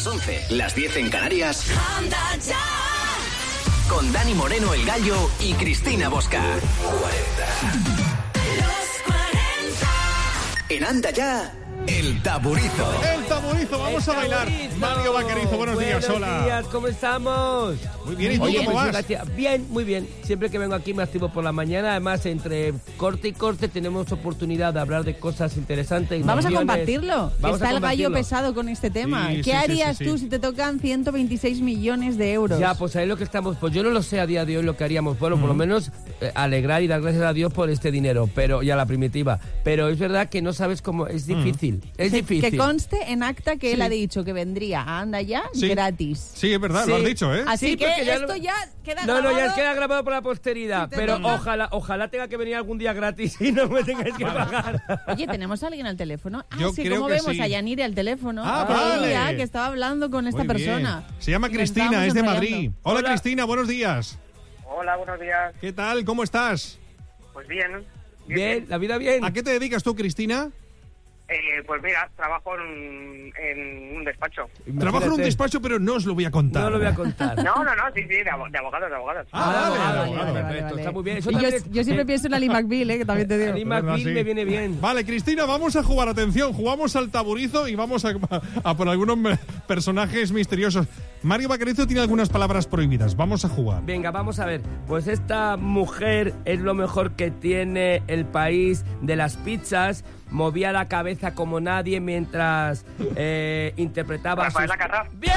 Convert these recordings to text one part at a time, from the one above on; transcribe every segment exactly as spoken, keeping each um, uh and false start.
las once, las diez en Canarias. Anda ya. Con Dani Moreno, el Gallo, y Cristina Bosca. cuarenta. Los cuarenta. En Anda ya. El Taburizo. El Taburizo, vamos el a bailar. taburizo. Mario Vaquerizo, buenos, buenos días, hola. Buenos días, ¿cómo estamos? Muy bien, ¿y tú Oye, cómo pues, vas? gracias. Bien, muy bien. Siempre que vengo aquí me activo por la mañana. Además, entre corte y corte tenemos oportunidad de hablar de cosas interesantes. Vamos a nociones. compartirlo. Vamos Está a el gallo compartirlo. pesado con este tema. Sí, ¿Qué sí, sí, harías sí, sí. tú si te tocan ciento veintiséis millones de euros? Ya, pues ahí lo que estamos. Pues yo no lo sé a día de hoy lo que haríamos. Bueno, por lo menos eh, alegrar y dar gracias a Dios por este dinero, pero y a la primitiva. Pero es verdad que no sabes cómo. Es difícil. Es Que- difícil. Que conste en acta que Sí. él ha dicho que vendría a Anda Ya Sí. gratis. Sí, es verdad, Sí. lo has dicho, ¿eh? Así Sí, que porque ya esto lo- ya queda No, no, ya grabado. queda grabado por la posteridad. Si te Pero toca. ojalá, ojalá tenga que venir algún día gratis y no me tengáis que pagar. Oye, ¿tenemos a alguien al teléfono? Ah, Yo sí, creo ¿cómo que vemos sí. a Yanire al teléfono? Ah, Que vale. veía que estaba hablando con esta Muy bien. persona. Se llama Y nos Cristina, estábamos es de enrollando. Madrid. Hola, Hola. Cristina, buenos días. Hola, buenos días. ¿Qué tal? ¿Cómo estás? Pues bien. Bien, la vida bien. ¿A qué te dedicas tú, Cristina? Eh, pues mira, trabajo en, en un despacho. Trabajo en un Imagínate. despacho, pero no os lo voy a contar. No lo voy a contar. No, no, no, sí, sí, de, abo- de abogados, de abogados. Ah, vale, Ah, vale, vale, vale, vale, vale. perfecto, está muy bien. Eso Y yo, también es- yo siempre eh, pienso en Ali McBeal, ¿eh? que también te digo. Ali ¿Verdad? McBeal Sí. me viene bien. Vale, Cristina, vamos a jugar. Atención, jugamos al Taburizo y vamos a, a por algunos me- personajes misteriosos. Mario Vaquerizo tiene algunas palabras prohibidas. Vamos a jugar. Venga, vamos a ver. Pues esta mujer es lo mejor que tiene el país de las pizzas. Movía la cabeza como nadie mientras eh, interpretaba Rafaela sus... Carrà. ¡Bien!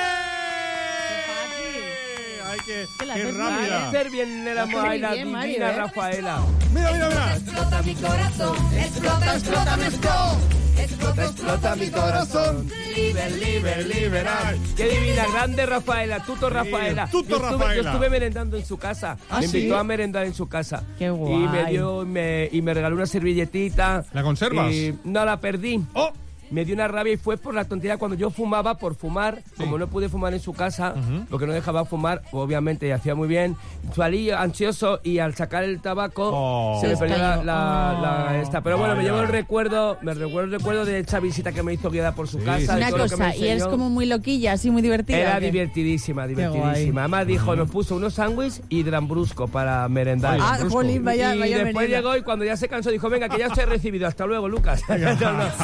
Ay, qué, Que la qué haces rápida. bien, Hacer bien la, Lo haces muy la bien, divina Mario, ¿eh? Rafaela. Mira, mira, mira. Explota mi corazón, explota, explota mi corazón. Explota, explota mi corazón. Liber, liber, liberal. Qué divina, grande Rafaela, tuto Rafaela. tuto yo estuve, Rafaela. Yo estuve merendando en su casa. ¿Ah, me invitó sí? a merendar en su casa. Qué Y guay. me dio, me, y me regaló una servilletita. ¿La conservas? Y no la perdí. ¡Oh! Me dio una rabia y fue por la tontería cuando yo fumaba por fumar, como no pude fumar en su casa, porque no dejaba fumar, obviamente, y hacía muy bien. Salí ansioso y al sacar el tabaco Oh. se me Se perdió la, estalló. la- la- Oh. esta. Pero bueno, me Vaya. llevo el recuerdo, me recuerdo el recuerdo de esa visita que me hizo guiada por su Sí, casa. sí, de Una todo lo que me cosa, y eres enseñó. como muy loquilla, así muy divertida. Era ¿o qué? divertidísima, guay. divertidísima. Además dijo, nos puso unos sándwiches y drambrusco para merendar. Oye, Ah, Brusco. jolín, vaya, y vaya después merienda. llegó y cuando ya se cansó dijo, venga, que ya estoy recibido. Hasta luego, Lucas. Adiós.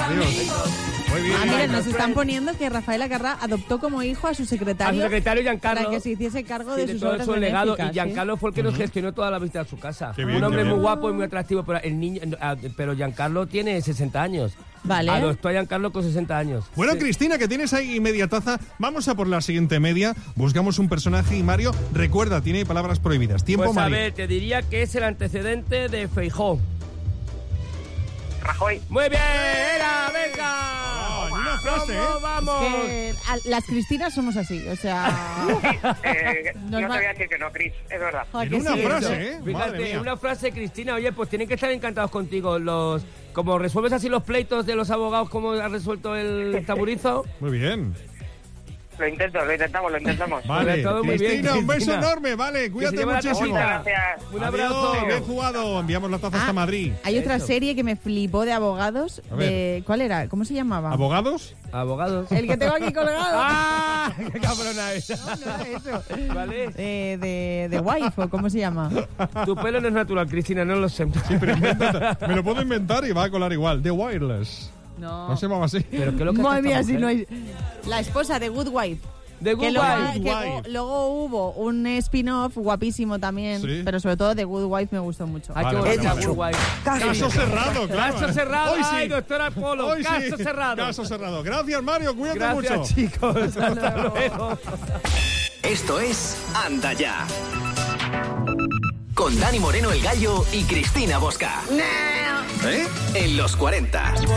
Muy bien. Ah, mira, nos están poniendo que Rafaela Carrà adoptó como hijo a su A secretario, su secretario Giancarlo. para que se hiciese cargo Sí, de de sus todo obras su legado. Y benéficas, Giancarlo fue el que nos gestionó toda la visita a su casa. Qué bien, un hombre qué muy bien. guapo y muy atractivo, pero el niño, ah, pero Giancarlo tiene sesenta años. Vale. Adoptó a Giancarlo con sesenta años. Bueno, Sí. Cristina, que tienes ahí media taza, vamos a por la siguiente media. Buscamos un personaje y Mario, recuerda, tiene palabras prohibidas. Tiempo, Pues a Mario. ver, te diría que es el antecedente de Feijó. Rajoy. Muy bien, era, venga. Ah, en una frase, ¿Cómo ¿eh? vamos? Que a- las Cristinas somos así, o sea... Eh, Nos no va- te voy a decir que no, Cris, es verdad. joder, En que una sí, frase, eso. ¿eh? Madre Fíjate, mía. en una frase, Cristina, oye, pues tienen que estar encantados contigo. Los, como resuelves así los pleitos de los abogados, como ha resuelto el taburizo. Muy bien. Lo intento, lo intentamos, lo intentamos. Vale, Sobre todo muy bien, Cristina, un beso Cristina. enorme, vale, cuídate lleve la muchísimo. tacita. Muchas gracias. Un abrazo. Adiós, bien jugado. Enviamos la taza hasta Ah, Madrid. Hay otra Eso. serie que me flipó de abogados. A ver. De, ¿Cuál era? ¿Cómo se llamaba? ¿Abogados? Abogados. El que tengo aquí colgado. ¡Ah! ¡Qué cabrona es! No, no era eso. ¿Vale? Eh, de, de Wife, ¿o cómo se llama? Tu pelo no es natural, Cristina, no lo sé. Pero invéntate. Me lo puedo inventar y va a colar igual. The Wireless. No. No se llama así. Pero qué loca Madre está mía, esta si no mujer. hay... La esposa de Good Wife. De Good Que luego, Wife. que Good luego- Wife. luego hubo un spin-off guapísimo también, Sí. pero sobre todo de Good Wife me gustó mucho. Ay, qué Vale, bonita, vale, Good vale. Wife. Caso cerrado, claro. Caso cerrado. Hoy sí. Ay, doctora Polo. Hoy sí. Caso cerrado. Caso cerrado. Gracias, Mario. Cuídate Gracias, mucho. chicos. Hasta luego. Esto es Anda Ya. Con Dani Moreno, el Gallo, y Cristina Bosca. ¿Eh? En los cuarenta.